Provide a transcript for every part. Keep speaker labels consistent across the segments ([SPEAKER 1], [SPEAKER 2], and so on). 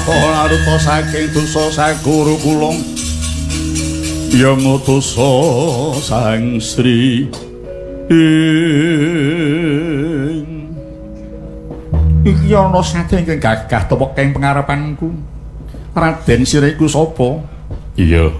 [SPEAKER 1] Laruta saking dosa saguru kula ya mutusa sang Sri iki ana saking gagah tepeng pengarepanku. Raden sira iku sapa? Iya.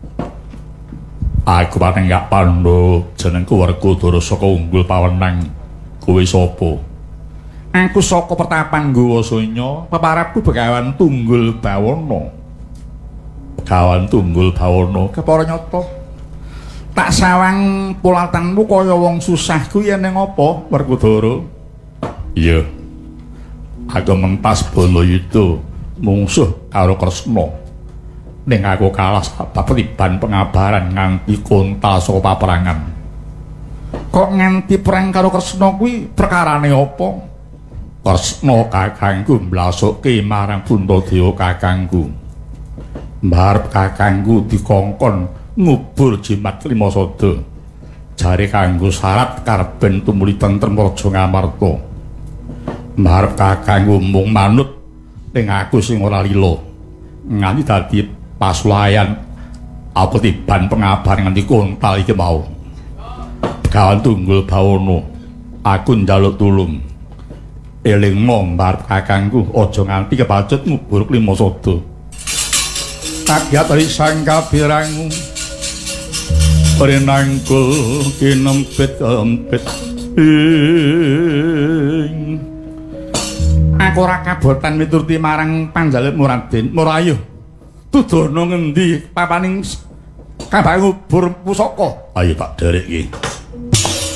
[SPEAKER 1] Aku Panenggak Pandhawa, jenengku Werkudara saka Unggul Pawenang. Kowe sapa? Aku saka Pertapan Gawasanya, peparapku Begawan Tunggul Bawana. Begawan Tunggul Bawana kepara nyata. Tak sawang pulatanmu kaya wong susah kuwi yen apa, Werkudara? Iya. Aku mentas Balayuda mungsuh karo Kresna. Ning aku kalah sebab liban pengabaran nganti kontal saka paperangan. Kok nganti perang karo Kresna kuwi perkarane apa? Kresna kakangku mblasuke marang Puntadewa kakangku. Mbarep kakangku dikongkon ngubur jimat Klimasada. Jare kanggo syarat karben tumuli tentrem Raja Ngamarta. Mbarep kakangku mung manut ning aku sing ora lila. Nganti dadi pasulayan apa tiban pengabaran nganti kontal iki mau. Begawan Tunggul Bawana, aku njaluk tulung. Elingmo mbarep kakangku aja nganti kepacut ngubur Klimasada. Kagiat risang kabirangmu renangkul kinempit-empit. Aku ora kabotan miturti marang panjalukmu Raden. Murayuh tudono ngendi papaning kabang ngubur pusaka? Ayo tak derek iki.